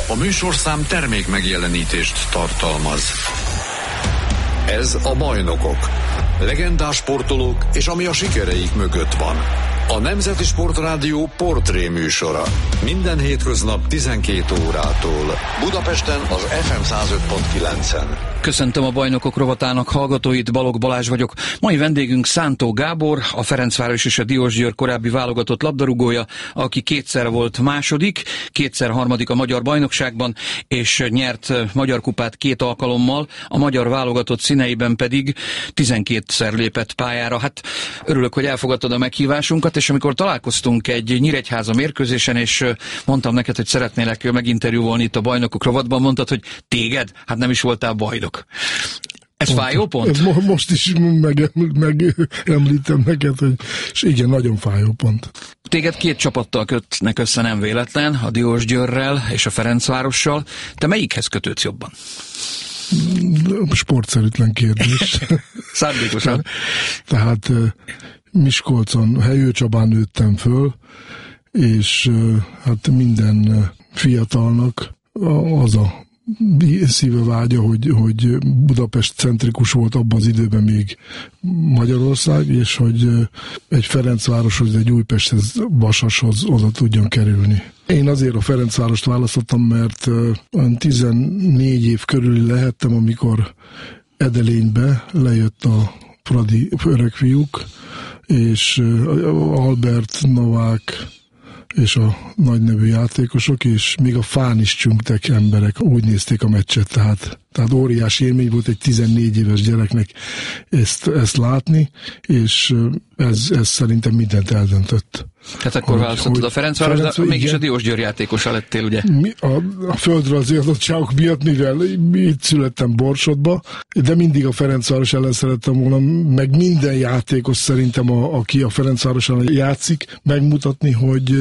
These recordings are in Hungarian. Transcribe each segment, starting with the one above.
A műsorszám termék megjelenítést tartalmaz. Ez a Bajnokok. Legendás sportolók és ami a sikereik mögött van. A Nemzeti Sportrádió portré műsora. Minden hétköznap 12 órától. Budapesten az FM 105.9-en. Köszöntöm a Bajnokok rovatának hallgatóit, Balogh Balázs vagyok. Mai vendégünk Szántó Gábor, a Ferencváros és a Diósgyőr korábbi válogatott labdarúgója, aki kétszer volt második, kétszer harmadik a magyar bajnokságban, és nyert magyar kupát 2 alkalommal, a magyar válogatott színeiben pedig 12-szer lépett pályára. Hát örülök, hogy elfogadtad a meghívásunkat, és amikor találkoztunk egy Nyíregyháza mérkőzésen, és mondtam neked, hogy szeretnélek meginterjúvolni itt a Bajnokok rovatban, mondtad, hogy téged? Hát nem is voltál bajnok. Ez fájó pont? Most is megemlítem neked, hogy és igen, nagyon fájó pont. Téged 2 csapattal kötnek össze, nem véletlen, a Diósgyőrrel és a Ferencvárossal. Te melyikhez kötődsz jobban? Sportszerűtlen kérdés. Szándékosan. Tehát Miskolcon, Helyőcsabán nőttem föl, és hát minden fiatalnak az a szíve vágya, hogy Budapest centrikus volt abban az időben még Magyarország, és hogy egy Ferencvároshoz, egy Újpesthez, Vasashoz oda tudjon kerülni. Én azért a Ferencvárost választottam, mert 14 év körül lehettem, amikor Edelénybe lejött a Fradi öregfiúk, és Albert, Novák és a nagynevű játékosok, és még a fán is csüngtek emberek, úgy nézték a meccset, tehát óriási élmény volt egy 14 éves gyereknek ezt látni, és ez szerintem mindent eldöntött. Tehát akkor választottad a Ferencváros, de mégis a Diósgyőr játékosa lettél, ugye? A földrajzi adottságok miatt, mivel itt születtem Borsodba, de mindig a Ferencváros ellen szerettem volna, meg minden játékos szerintem, aki a Ferencváros ellen játszik, megmutatni,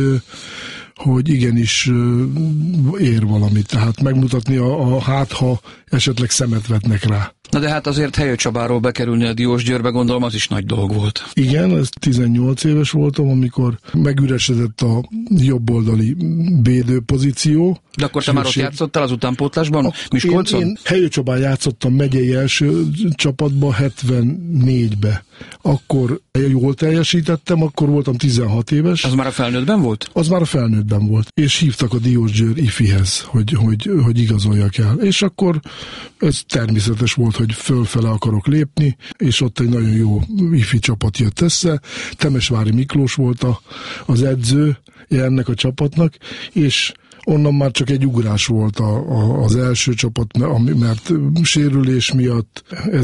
hogy igenis ér valamit. Tehát megmutatni ha esetleg szemet vetnek rá. Na de hát azért Helyőcsabáról bekerülni a Diósgyőrbe, gondolom, az is nagy dolog volt. Igen, ez 18 éves voltam, amikor megüresedett a jobboldali védőpozíció. De akkor te már ott játszottál az utánpótlásban, Miskolcon? Én Helyőcsabán játszottam megyei első csapatba 74-be. Akkor jól teljesítettem, akkor voltam 16 éves. Az már a felnőttben volt? Az már a felnőttben volt. És hívtak a Diósgyőr ifihez, hogy igazoljak el. És akkor ez természetes volt, hogy fölfele akarok lépni, és ott egy nagyon jó ifi csapat jött össze. Temesvári Miklós volt az edző ennek a csapatnak, és onnan már csak egy ugrás volt az első csapat, mert sérülés miatt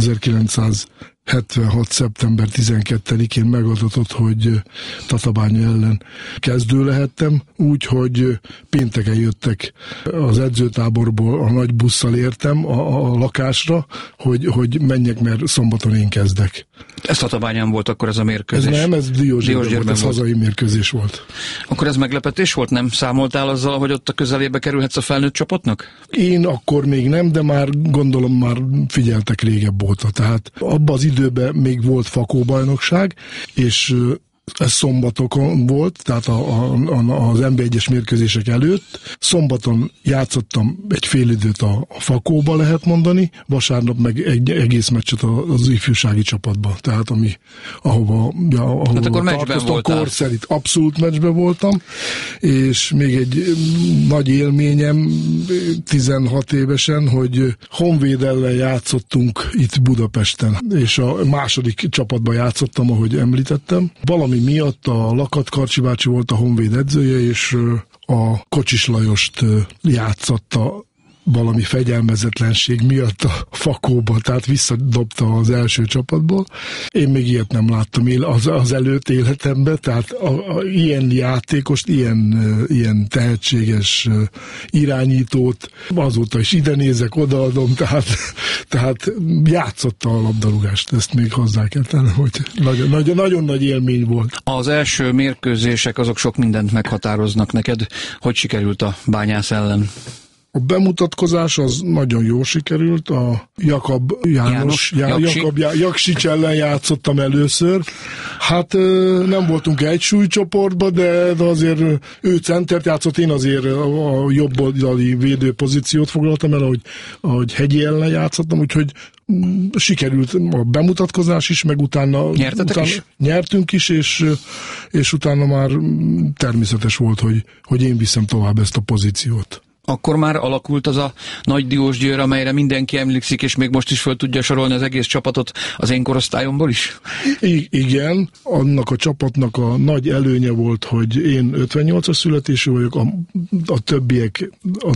1976. szeptember 12-én megadatott, hogy Tatabánya ellen kezdő lehettem, úgyhogy pénteken jöttek az edzőtáborból, a nagy busszal értem a lakásra, hogy menjek, mert szombaton én kezdek. Ez Tatabányán volt akkor ez a mérkőzés? Ez Diósgyőrben volt, ez hazai mérkőzés volt. Akkor ez meglepetés volt? Nem számoltál azzal, hogy ott a közelébe kerülhetsz a felnőtt csapatnak? Én akkor még nem, de már gondolom már figyeltek régebb óta. Tehát abban az időben még volt fakóbajnokság, és ez szombatokon volt, tehát az NB1-es mérkőzések előtt. Szombaton játszottam egy fél időt a fakóba, lehet mondani, vasárnap meg egy egész meccset az ifjúsági csapatban. Tehát ahova hát akkor tartoztam, korszerint abszolút meccsben voltam, és még egy nagy élményem 16 évesen, hogy Honvéd ellen játszottunk itt Budapesten, és a második csapatban játszottam, ahogy említettem. Valami miatt a Lakat Karcsi bácsi volt a Honvéd edzője, és a Kocsis Lajost játszotta valami fegyelmezetlenség miatt a fakóba, tehát visszadobta az első csapatból. Én még ilyet nem láttam az előtt életemben, tehát ilyen játékost, ilyen tehetséges irányítót, azóta is ide nézek, odaadom, tehát játszotta a labdarúgást, ezt még hozzá kell tennem, hogy nagyon nagy élmény volt. Az első mérkőzések azok sok mindent meghatároznak neked. Hogy sikerült a Bányász ellen? A bemutatkozás az nagyon jól sikerült, a Jaksics ellen játszottam először. Hát nem voltunk egy súlycsoportban, de azért ő centert játszott, én azért a jobb oldali védőpozíciót foglaltam el, ahogy Hegyi ellen játszottam, úgyhogy sikerült a bemutatkozás is, meg utána nyertünk is, és utána már természetes volt, hogy én viszem tovább ezt a pozíciót. Akkor már alakult az a nagy Diósgyőr, amelyre mindenki emlékszik, és még most is föl tudja sorolni az egész csapatot az én korosztályomból is? Igen, annak a csapatnak a nagy előnye volt, hogy én 58-as születésű vagyok, a többiek,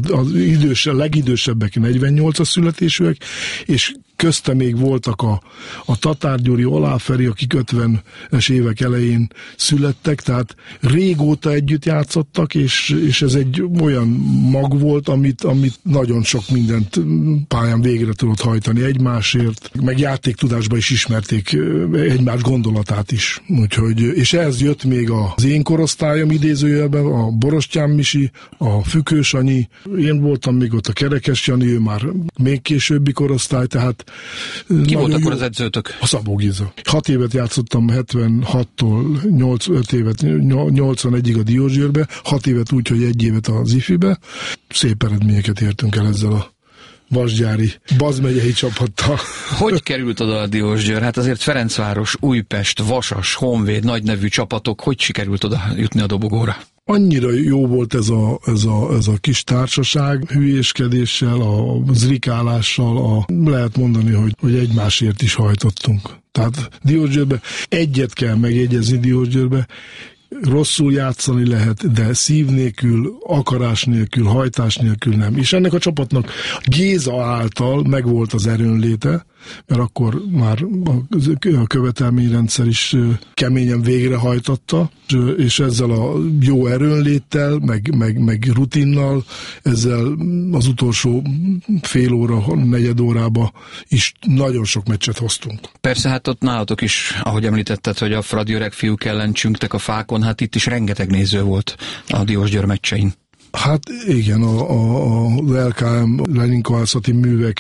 a legidősebbek 48-as születésűek, és közte még voltak a Tatár Gyuri, Oláferi, akik 50-es évek elején születtek, tehát régóta együtt játszottak, és ez egy olyan mag volt, amit nagyon sok mindent pályán végre tudott hajtani egymásért, meg játéktudásban is ismerték egymás gondolatát is. Úgyhogy, és ehhez jött még az én korosztályom idézőjelben, a Borostyán Misi, a Fükős Anyi, én voltam még ott a Kerekes Jani, ő már még későbbi korosztály, tehát ki volt akkor az edzőtök? A Szabó Géza. 6 évet játszottam 76-tól 5 évet 81-ig a Diósgyőrbe, 6 évet úgy, hogy 1 évet az IFI-be. Szép eredményeket értünk el ezzel a vasgyári bazmegyei csapattal. Hogy került oda a Diósgyőr? Hát azért Ferencváros, Újpest, Vasas, Honvéd, nagy nevű csapatok, hogy sikerült oda jutni a dobogóra? Annyira jó volt ez a kis társaság, hülyéskedéssel, a zrikálással, lehet mondani, hogy egymásért is hajtottunk. Tehát Diósgyőrbe egyet kell megjegyezni Diósgyőrbe, rosszul játszani lehet, de szív nélkül, akarás nélkül, hajtás nélkül nem. És ennek a csapatnak Géza által megvolt az erőnléte, mert akkor már a követelményrendszer is keményen végrehajtotta, és ezzel a jó erőnléttel, meg rutinnal, ezzel az utolsó fél óra, negyed órába is nagyon sok meccset hoztunk. Persze, hát ott nálatok is, ahogy említetted, hogy a fradi öreg fiúk ellen csüngtek a fákon, hát itt is rengeteg néző volt a Diósgyőr meccsein. Hát igen, az LKM Leninkovászati művek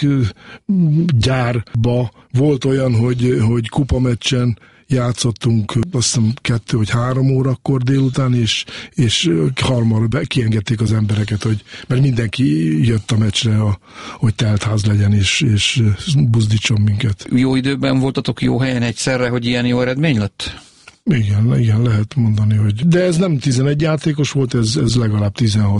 gyárba volt olyan, hogy kupameccsen játszottunk, azt hiszem 2 vagy 3 órakor délután, és harmadra kiengedték az embereket, mert mindenki jött a meccsre, hogy teltház legyen, és buzdítson minket. Jó időben voltatok, jó helyen egyszerre, hogy ilyen jó eredmény lett? Igen, lehet mondani, hogy... De ez nem 11 játékos volt, ez legalább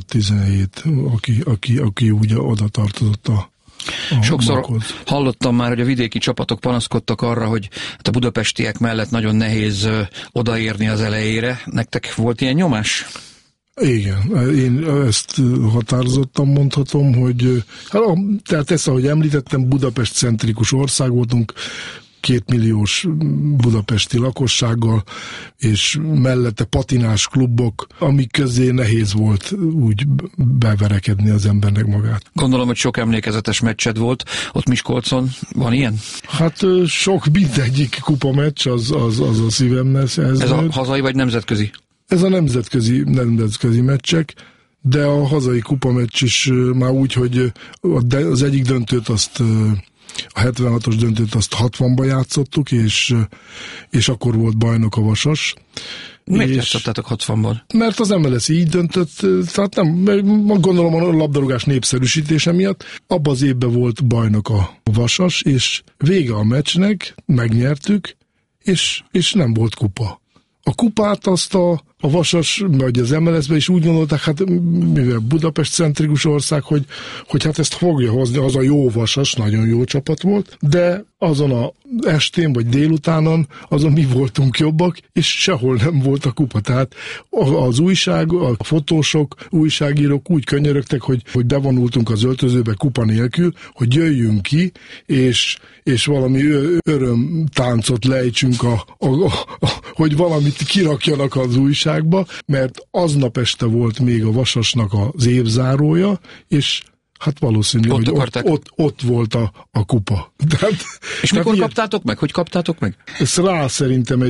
16-17, aki úgy oda tartozott a Sokszor bakhoz. Hallottam már, hogy a vidéki csapatok panaszkodtak arra, hogy a budapestiek mellett nagyon nehéz odaérni az elejére. Nektek volt ilyen nyomás? Igen, én ezt határozottan mondhatom, hogy tehát ezt, ahogy említettem, Budapest-centrikus ország voltunk, 2 milliós budapesti lakossággal, és mellette patinás klubok, amik közé nehéz volt úgy beverekedni az embernek magát. Gondolom, hogy sok emlékezetes meccsed volt. Ott Miskolcon van ilyen? Hát sok, mindegyik kupameccs, az a szívemnek. Ez a hazai vagy nemzetközi? Ez a nemzetközi meccsek, de a hazai kupameccs is már úgy, hogy az egyik döntőt azt... A 76-os döntőt azt 60-ban játszottuk, és akkor volt bajnok a Vasas. Miért játszottátok 60-ban? Mert az MLS így döntött, tehát nem, gondolom a labdarúgás népszerűsítése miatt. Abban az évben volt bajnok a Vasas, és vége a meccsnek, megnyertük, és nem volt kupa. A kupát azt a Vasas, vagy az MLS-ben is úgy gondolták, hát mivel Budapest-centrikus ország, hogy hát ezt fogja hozni, az a jó Vasas, nagyon jó csapat volt, de azon a estén, vagy délutánon, azon mi voltunk jobbak, és sehol nem volt a kupa. Tehát az újság, a fotósok, újságírók úgy könyörögtek, hogy bevonultunk az öltözőbe kupa nélkül, hogy jöjjünk ki, és valami örömtáncot lejtsünk, hogy valamit kirakjanak az újságba, mert aznap este volt még a Vasasnak az évzárója, és hát valószínű, hogy ott volt a kupa. És mikor kaptátok meg? Hogy kaptátok meg? Ez rá szerintem egy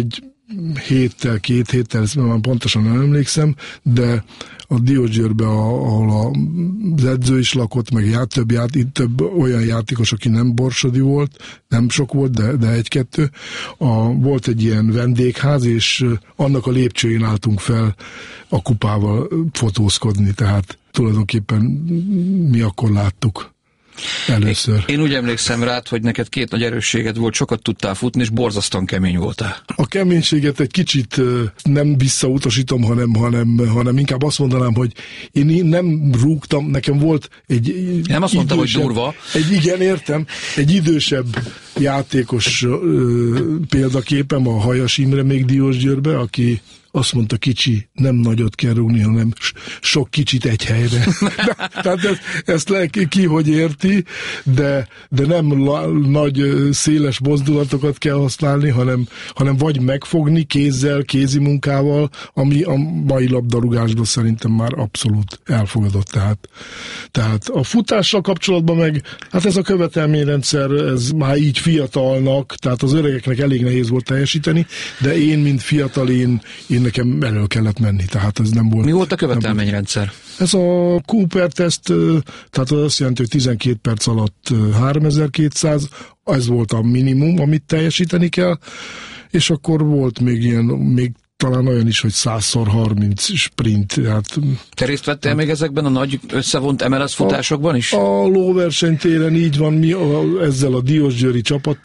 2 héttel, ezt már pontosan nem emlékszem, de a Diósgyőrben, ahol az edző is lakott, meg több olyan játékos, aki nem Borsodi volt, nem sok volt, de 1-2. Volt egy ilyen vendégház, és annak a lépcsőjén álltunk fel a kupával fotózkodni, tehát tulajdonképpen mi akkor láttuk először. Én úgy emlékszem rád, hogy neked 2 nagy erősséged volt, sokat tudtál futni, és borzasztóan kemény voltál. A keménységet egy kicsit nem visszautasítom, hanem inkább azt mondanám, hogy én nem rúgtam, nekem volt egy nem azt mondtam, hogy durva. Igen, értem. Egy idősebb játékos példaképem, a Hajas Imre még Diósgyőrbe, aki azt mondta, kicsi, nem nagyot kell rúgni, hanem sok kicsit egy helyre. Tehát ezt ki hogy érti, de nem nagy, széles mozdulatokat kell használni, hanem vagy megfogni kézzel, kézi munkával, ami a mai labdarúgásban szerintem már abszolút elfogadott. Tehát a futással kapcsolatban meg, hát ez a követelményrendszer, ez már így fiatalnak, tehát az öregeknek elég nehéz volt teljesíteni, de én, mint fiatal, én nekem elő kellett menni, tehát ez nem volt. Mi volt a követelményrendszer? Ez a Cooper-teszt, tehát az azt jelenti, hogy 12 perc alatt 3200, ez volt a minimum, amit teljesíteni kell, és akkor volt még talán olyan is, hogy 100x30 sprint. Hát, te részt vettél még ezekben a nagy összevont MLS futásokban is? A lóversenytéren így van, mi ezzel a Diósgyőri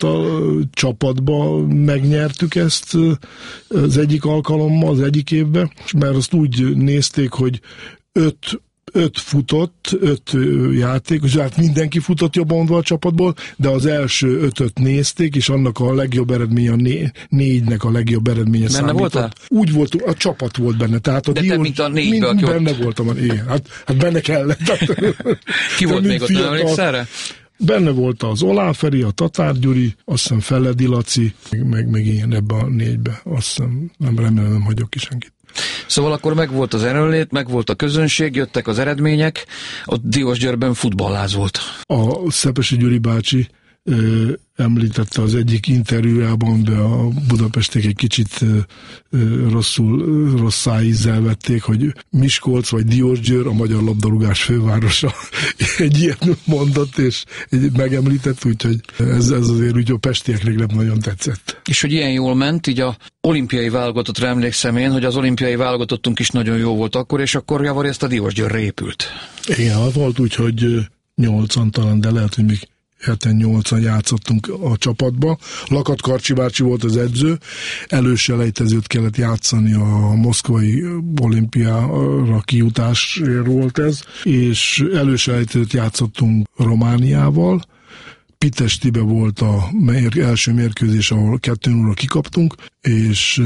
csapatba megnyertük ezt az egyik alkalommal, az egyik évben, mert azt úgy nézték, hogy 5 futott, 5 játékos, hát mindenki futott jobban mondva a csapatból, de az első 5-öt nézték, és annak a legjobb eredménye, a 4-nek a legjobb eredménye benne számított. Voltál? Úgy voltunk, a csapat volt benne. Tehát a de te, mint a 4-ből, benne voltam, igen. Hát benne kellett. Ki volt még ott, nem emlékszel rá? Benne volt az Olán Feri, a Tatár Gyuri, azt hiszem Feledi Laci, meg ilyen ebbe a 4-be. Azt hiszem, remélem nem hagyok ki senkit. Szóval akkor megvolt az erőnlét, megvolt a közönség, jöttek az eredmények, ott Diósgyőrben futballáz volt. A Szepesi Gyuri bácsi említette az egyik interjújában, de a budapestiek egy kicsit rossz szájízzel vették, hogy Miskolc vagy Diósgyőr a magyar labdarúgás fővárosa. Egy ilyet mondott, és megemlített, úgyhogy ez azért úgy a pestieknek nem nagyon tetszett. És hogy ilyen jól ment, így a olimpiai válogatottra emlékszem én, hogy az olimpiai válogatottunk is nagyon jó volt akkor, és akkor javarészt a Diósgyőrre épült. Igen, volt úgy, hogy 8-an talán, de lehet, hogy még 7-8-an játszottunk a csapatba. Lakat Karcsi bácsi volt az edző, előselejtezőt kellett játszani, a moszkvai olimpiára kijutásért volt ez, és előselejtezőt játszottunk Romániával. Pitestibe volt az első mérkőzés, ahol 2-0-ra kikaptunk, és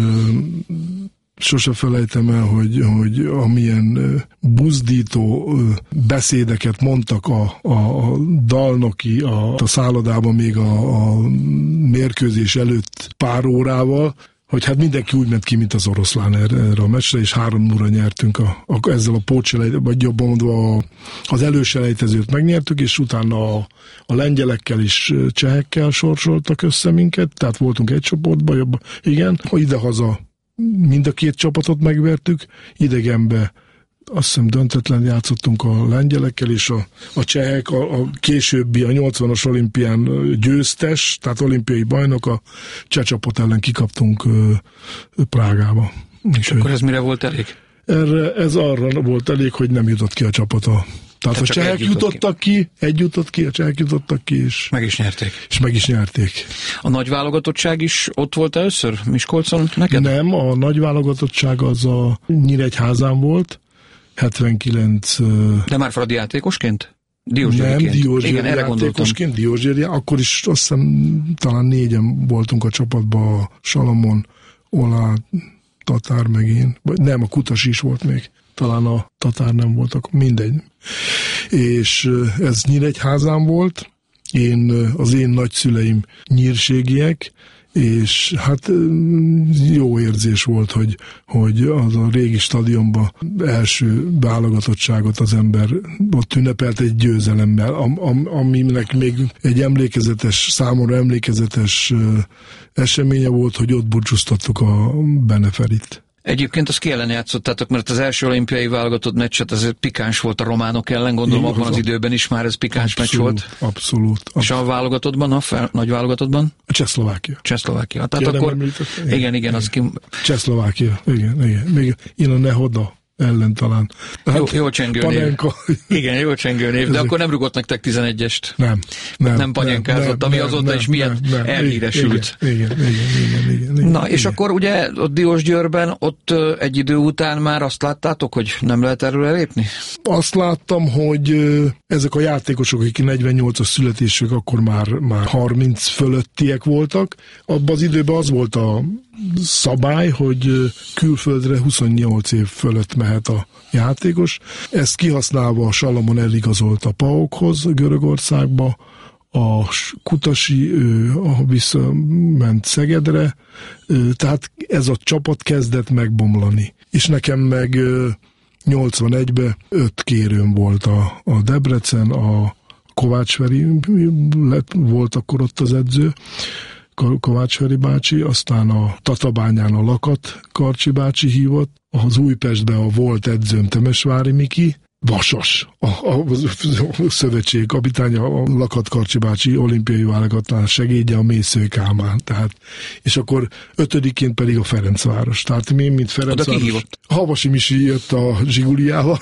sose felejtem el, hogy amilyen buzdító beszédeket mondtak a dalnoki a szállodában még a mérkőzés előtt pár órával, hogy hát mindenki úgy ment ki, mint az oroszlán erre a meccsre, és 3-0-ra nyertünk ezzel a pótselejtezőt, vagy jobban mondva az előselejtezőt megnyertük, és utána a lengyelekkel és csehekkel sorsoltak össze minket, tehát voltunk egy csoportban, jobban, igen, idehaza mind a 2 csapatot megvertük, idegenbe azt hiszem döntetlen játszottunk a lengyelekkel, és a csehek, a későbbi, a 80-as olimpián győztes, tehát olimpiai bajnok, a cseh csapat ellen kikaptunk Prágába. És akkor ez mire volt elég? Ez arra volt elég, hogy nem jutott ki a csapata. Tehát a csehek jutottak ki, egy jutott ki, a csehek jutottak ki, és meg is nyerték. És meg is nyerték. A nagy válogatottság is ott volt először Miskolcon neked? Nem, a nagy válogatottság az a Nyíregyházán volt, 79... De már Fradi játékosként? Nem, Diósgyőri játékosként, Diósgyőri, akkor is azt hiszem talán 4-en voltunk a csapatban, a Salamon, Olá, Tatár meg én, vagy nem, a Kutasi is volt még. Talán a Tatár nem voltak, mindegy. És ez Nyíregyházán volt, az én nagyszüleim nyírségiek, és hát jó érzés volt, hogy az a régi stadionban első válogatottságot az ember ott ünnepelt egy győzelemmel, aminek még egy számomra emlékezetes eseménye volt, hogy ott búcsúztattuk a Beneferit. Egyébként azt ki ellen játszottátok, mert az első olimpiai válogatott meccset ez pikáns volt a románok ellen, gondolom abban az időben is már ez pikáns meccs volt. Abszolút. És a válogatottban, nagy válogatottban? Csehszlovákia. Tehát akkor, igen, az ki... Csehszlovákia, igen. Még én a Nehoda ellen talán. Hát, jó csengő név. Igen, jó csengő név, de akkor nem rugott nektek 11-est. Nem panyánkázott, ami azóta is milyen elhíresült. Igen. Na, és akkor ugye ott Diósgyőrben, ott egy idő után már azt láttátok, hogy nem lehet erről elépni? Azt láttam, hogy ezek a játékosok, akik 48-as születésük, akkor már 30 fölöttiek voltak. Abban az időben az volt a szabály, hogy külföldre 28 év fölött mehet a játékos. Ezt kihasználva a Salamon eligazolt a PAOK-hoz Görögországba, a Kutasi visszament Szegedre, tehát ez a csapat kezdett megbomlani. És nekem meg 81-ben 5 kérőm volt a Debrecen, a Kovács Feri volt akkor ott az edző, Kovács Feri bácsi, aztán a Tatabányán a Lakat Karcsi bácsi hívott, az Újpestben a volt edzőm Temesvári Miki, Vasas, a szövetség kapitánya, a Lakat Karcsi bácsi olimpiai válogatás segédje, a Mésző Kálmán. Tehát, és akkor 5-ként pedig a Ferencváros. Tehát én, mint Ferencváros... Havasi Misi jött a Zsiguliával.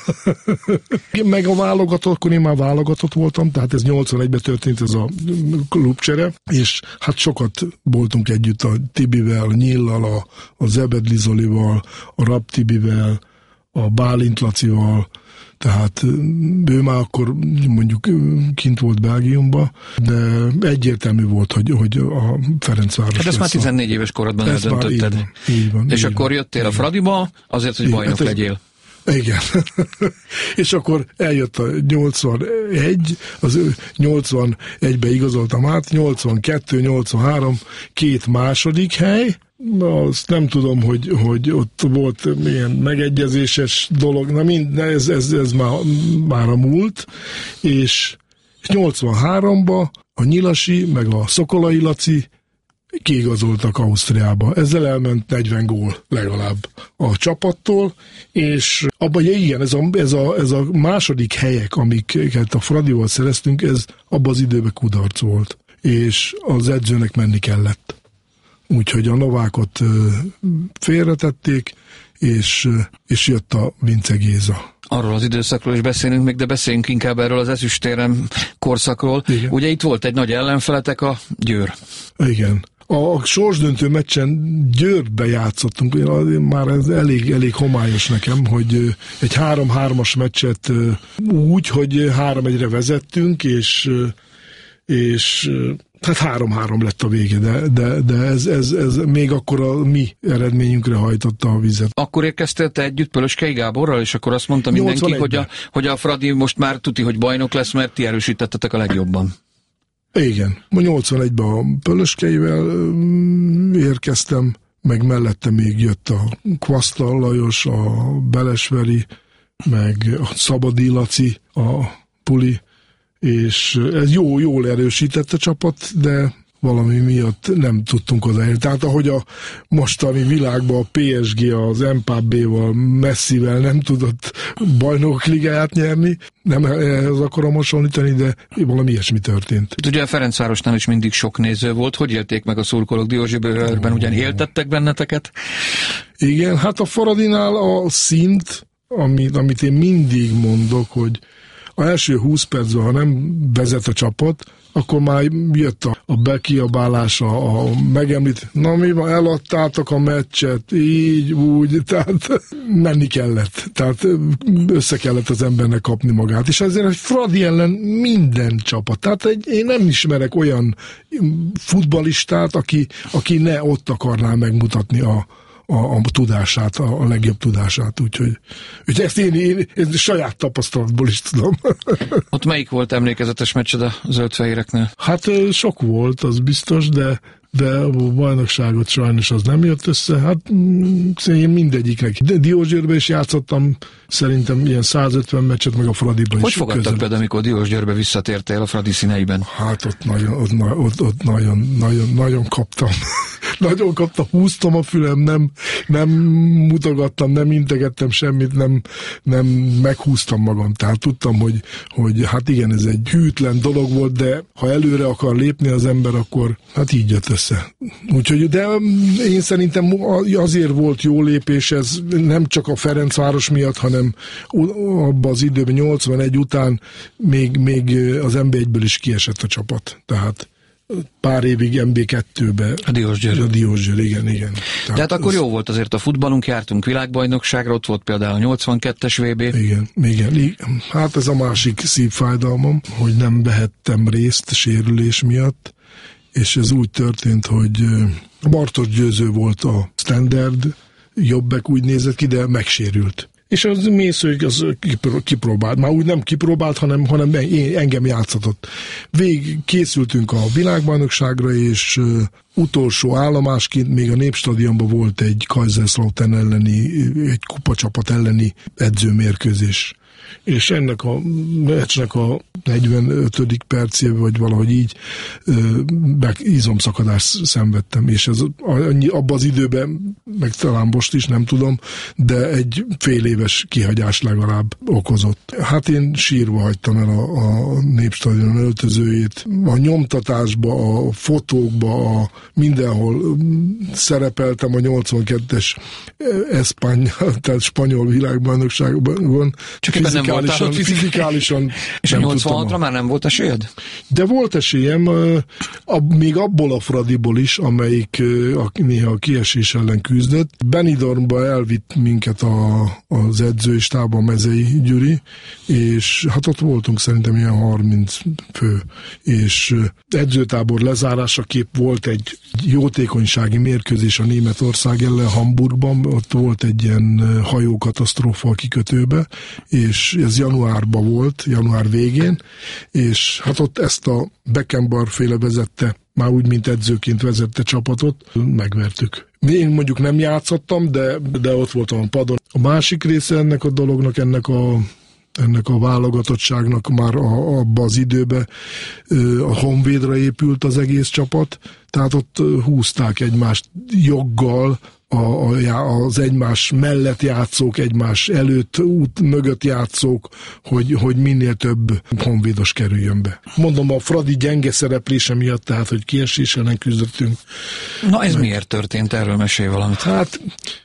Meg a válogatott, akkor én már válogatott voltam, tehát ez 81-ben történt ez a klubcsere, és hát sokat voltunk együtt a Tibivel, a Nyillal, a Zebedli Zolival, a Rapp Tibivel, a Bálint Lacival, tehát ő már akkor mondjuk kint volt Belgiumban, de egyértelmű volt, hogy a Ferencváros hát ezt már 14 éves korodban eldöntötted. Így van. És akkor jöttél a Fradiba azért, hogy bajnok legyél. Igen. És akkor eljött a 81, az 81-ben igazoltam át, 82, 83, 2 második hely. Azt nem tudom, hogy ott volt ilyen megegyezéses dolog, ez már a múlt, és 83-ban a Nyilasi meg a Szokolai Laci kiigazoltak Ausztriába. Ezzel elment 40 gól legalább a csapattól, és abban igen, ez a második helyek, amiket a Fradival szereztünk, ez abban az időben kudarc volt, és az edzőnek menni kellett. Úgyhogy a Novákot félretették, és jött a Vince Géza. Arról az időszakról is beszélünk még, de beszéljünk inkább erről az ezüstérem korszakról. Igen. Ugye itt volt egy nagy ellenfeletek, a Győr. Igen. A sorsdöntő meccsen Győrbe játszottunk, már ez elég homályos nekem, hogy egy 3-3-as meccset úgy, hogy 3-1-re vezettünk, és hát 3-3 lett a vége, de ez még akkor a mi eredményünkre hajtotta a vizet. Akkor érkeztél te együtt Pölöskei Gáborral, és akkor azt mondta mindenki, hogy a Fradi most már tuti, hogy bajnok lesz, mert ti erősítettetek a legjobban. Igen. 81-ben a Pölöskeivel érkeztem, meg mellette még jött a Kvasztal Lajos, a Belesveri, meg a Szabadi Laci, a Puli, és ez jól erősített a csapat, de valami miatt nem tudtunk odaérni. Tehát ahogy a mostani világban a PSG az Mbappéval, Messivel nem tudott bajnokok ligáját nyerni, nem ez akarom hasonlítani, de valami ilyesmi történt. Ugye a Ferencvárosnál is mindig sok néző volt. Hogy élték meg a szurkolók Diósgyőrben? Ugyan éltettek benneteket? Igen, hát a Faradinál a szint, amit én mindig mondok, hogy az első 20 percben, ha nem vezet a csapat, akkor már jött a bekiabálása, a megemlít, na mi van, eladtátok a meccset, így, úgy, tehát menni kellett, tehát össze kellett az embernek kapni magát, és ezért egy Fradi ellen minden csapat, tehát én nem ismerek olyan futballistát, aki ne ott akarná megmutatni a tudását, a legjobb tudását, úgyhogy ezt én saját tapasztalatból is tudom. Ott melyik volt emlékezetes meccsed a zöldfehéreknél? Hát sok volt, az biztos, de de a bajnokságot sajnos az nem jött össze. Hát én mindegyiknek. Diósgyőrbe is játszottam, szerintem ilyen 150 meccset, meg a Fradiban is. Hogy fogadtak például, amikor Diósgyőrbe visszatértél a Fradi színeiben? Hát ott nagyon kaptam. Nagyon kaptam, húztam a fülem, nem mutogattam, nem integettem semmit, nem meghúztam magam. Tehát tudtam, hogy hát igen, ez egy hűtlen dolog volt, de ha előre akar lépni az ember, akkor hát így jött össze. Úgyhogy, de én szerintem azért volt jó lépés, ez nem csak a Ferencváros miatt, hanem abban az időben 81 után még az NB1-ből is kiesett a csapat. Tehát pár évig MB2-be. A Diósgyőr, igen. De hát akkor jó volt azért a futballunk, jártunk világbajnokságra, ott volt például a 82-es VB. Igen. Hát ez a másik szívfájdalmam, hogy nem vehettem részt sérülés miatt, és ez úgy történt, hogy Bartos Győző volt a standard, jobbek úgy nézett ki, de megsérült. És az Mészők az kipróbált. Már úgy nem kipróbált, hanem engem játszatott. Készültünk a világbajnokságra, és utolsó állomásként még a Népstadionban volt egy Kaiserslautern elleni, egy kupacsapat elleni edzőmérkőzés. És ennek a meccsnek a 45. percében, vagy valahogy így izomszakadást szenvedtem, és ez abban az időben, meg talán most is, nem tudom, de egy fél éves kihagyás legalább okozott. Hát én sírva hagytam el a Népstadion öltözőjét. A nyomtatásba, a fotókba, mindenhol szerepeltem a 82-es tehát spanyol világbajnokságban. Csak fizikálisan és a 86-ra már nem volt esélyed? De volt esélyem, még abból a Fradiból is, amelyik néha a kiesés ellen küzdött. Benidormba elvitt minket az edzői stáb, a Mezei Gyuri, és hát ott voltunk szerintem ilyen 30 fő, és edzőtábor lezárásaképp volt egy jótékonysági mérkőzés a Németország ellen Hamburgban, ott volt egy ilyen hajókatasztrófa a kikötőbe, és ez januárban volt, január végén, és hát ott ezt a Beckenbauer féle vezette, már úgy, mint edzőként vezette csapatot, megvertük. Én mondjuk nem játszottam, de ott voltam a padon. A másik része ennek a dolognak, ennek a válogatottságnak már abban az időben a Honvédra épült az egész csapat, tehát ott húzták egymást joggal, az egymás mellett játszók, egymás előtt, út mögött játszók, hogy minél több honvédos kerüljön be. Mondom, a Fradi gyenge szereplése miatt, tehát, hogy kiesés ellen küzdöttünk. Na ez miért történt? Erről mesélj valamit. Hát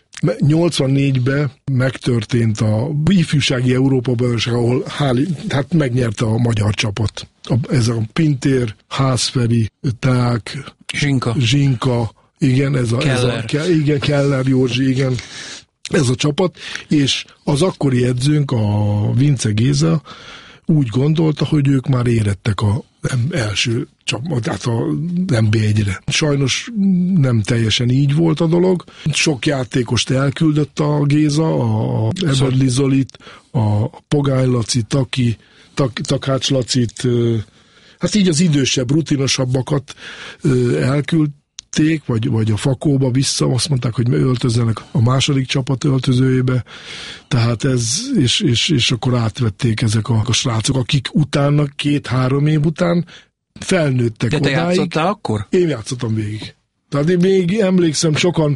84-ben megtörtént a ifjúsági Európa-bajnokság, ahol hát megnyerte a magyar csapat. Ez a Pintér, Hászferi, Ták, Zsinka, igen, Keller Józsi, igen, ez a csapat, és az akkori edzőnk, a Vince Géza úgy gondolta, hogy ők már érettek az első csapat, tehát a NB1-re. Sajnos nem teljesen így volt a dolog. Sok játékost elküldött a Géza, a Eberli Zolit, a Pogány Laci, Takács Lacit, hát így az idősebb, rutinosabbakat elküldték, vagy a Fakóba vissza, azt mondták, hogy öltözzenek a második csapat öltözőjébe, tehát ez, és akkor átvették ezek a srácok, akik utána, 2-3 év után felnőttek odáig. De te játszottál akkor? Én játszottam végig. Tehát én még emlékszem,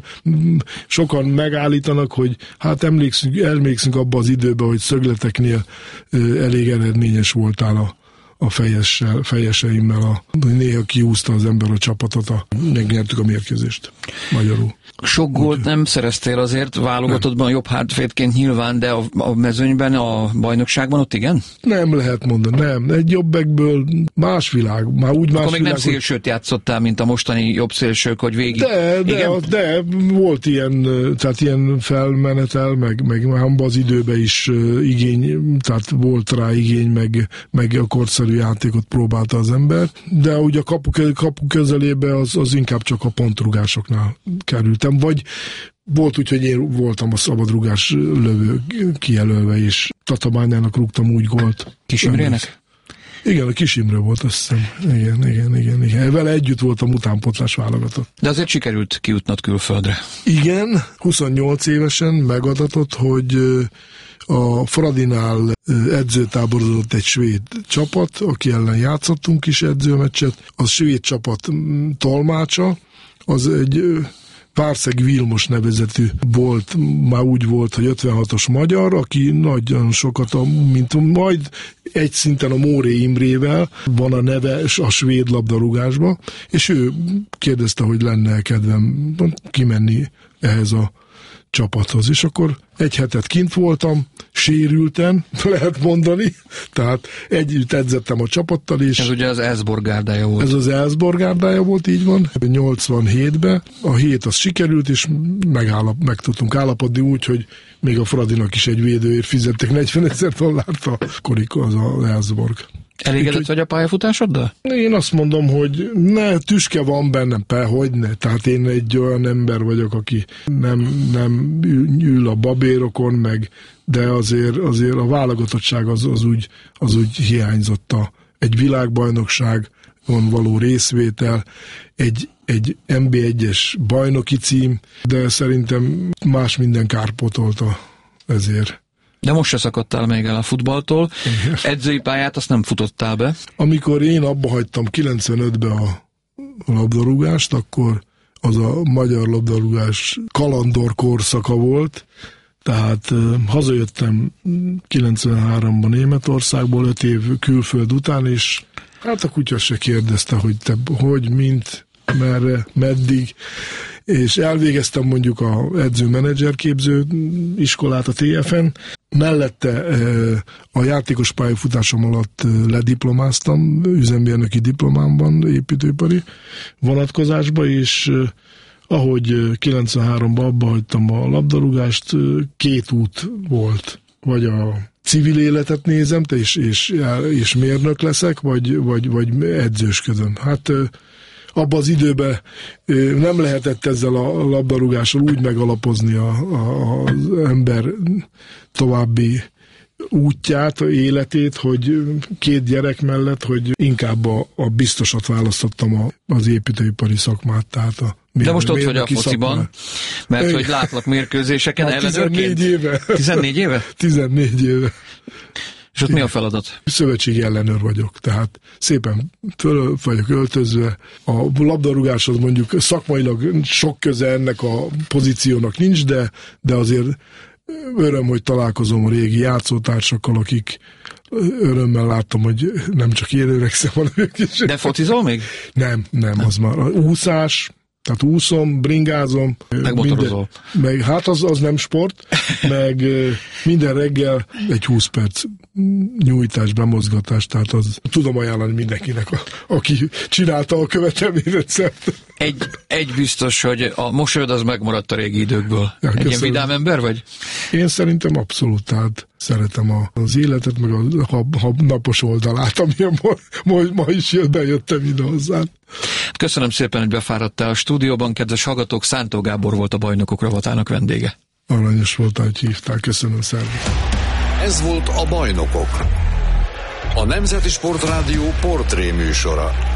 sokan megállítanak, hogy hát emlékszünk abba az időben, hogy szögleteknél elég eredményes voltál a fejeseimmel, néha kiúzta az ember a csapatot, megnyertük a mérkőzést magyarul. Sok gólt nem szereztél azért, válogatottban jobb hátvédként nyilván, de a mezőnyben, a bajnokságban ott igen? Nem lehet mondani, nem. Egy jobbekből más világ, már úgy más akkor még világ, nem szélsőt játszottál, mint a mostani jobb szélsők, hogy végig. De volt ilyen, tehát ilyen felmenetel, meg abban az időben is igény, tehát volt rá igény, meg a korszerű játékot próbálta az ember, de ugye a kapu közelébe az inkább csak a pontrugásoknál kerültem, vagy volt úgy, hogy én voltam a szabadrugás lövő kijelölve, és Tatabányának rúgtam úgy gólt. Kis Imrének? Igen, a Kis Imre volt, azt hiszem. Igen. Vele együtt voltam utánpótlás válogatott. De azért sikerült kijutnod külföldre. Igen, 28 évesen megadatott, hogy a Fradinál edzőtáborozott egy svéd csapat, aki ellen játszottunk is edzőmeccset. Az svéd csapat tolmácsa, az egy Párszeg Vilmos nevezetű volt, már úgy volt, hogy 56-os magyar, aki nagyon sokat, mint majd egy szinten a Móré Imrével van a neve a svéd labdarúgásba, és ő kérdezte, hogy lenne kedvem kimenni ehhez a csapathoz, és akkor egy hetet kint voltam, sérülten, lehet mondani, tehát együtt edzettem a csapattal is. Ez ugye az Elfsborg gárdája volt. Ez az Elfsborg gárdája volt, így van. 87-ben a hét az sikerült, és meg tudtunk állapodni úgy, hogy még a Fradinak is egy védőért fizettek $40,000, akkor az az Elfsborg. Elégedett vagy a pályafutásoddal? Én azt mondom, hogy tüske van bennem, hogyne. Tehát én egy olyan ember vagyok, aki nem ül a babérokon, de azért a válogatottság az úgy hiányzott. Egy világbajnokságon való részvétel, egy NB1-es bajnoki cím, de szerintem más minden kárpótolta ezért. De most se szakadtál még el a futballtól. Igen. Edzői pályát azt nem futottál be. Amikor én abba hagytam 95-ben a labdarúgást, akkor az a magyar labdarúgás kalandor korszaka volt. Tehát hazajöttem 93-ban Németországból, 5 év külföld után, és hát a kutya se kérdezte, hogy te hogy, mint, merre, meddig. És elvégeztem mondjuk a edző-menedzser képző iskolát a TFN. Mellette a játékos pályafutásom alatt lediplomáztam, üzemmérnöki diplomámban, építőipari vonatkozásba, és ahogy 93-ban abba hagytam a labdarúgást, 2 út volt. Vagy a civil életet nézem, és mérnök leszek, vagy edzősködöm. Hát abban az időben nem lehetett ezzel a labdarúgással úgy megalapozni az ember további útját, életét, hogy 2 gyerek mellett, hogy inkább a biztosat választottam az építőipari szakmát, tehát de most ott vagy a fociban, mert hogy látlak mérkőzéseken ellenőrként. 14 éve. 14 éve? 14 éve. És ott mi a feladat? Szövetségi ellenőr vagyok, tehát szépen föl vagyok öltözve. A labdarúgáshoz mondjuk szakmailag sok köze ennek a pozíciónak nincs, de azért öröm, hogy találkozom a régi játszótársakkal, akik örömmel láttam, hogy nem csak én öregszem, hanem ők is. De focizol még? Nem, az már úszás. Tehát úszom, bringázom. Meg motorozol. Hát az nem sport, meg minden reggel egy 20 perc nyújtás, bemozgatás, tehát az tudom ajánlani mindenkinek, aki csinálta a követelményrendszert. Egy biztos, hogy a mosolyod az megmaradt a régi időkből. Ja, egy ilyen vidám ember vagy? Én szerintem abszolút, tehát szeretem az életet, meg a napos oldalát, amilyen ma is bejöttem ide hozzá. Köszönöm szépen, hogy befáradtál a stúdióban. Kedves hallgatók, Szántó Gábor volt a Bajnokok rovatának vendége. Aranyos voltál, hogy hívtál. Köszönöm, szervusz. Ez volt a Bajnokok. A Nemzeti Sportrádió portré műsora.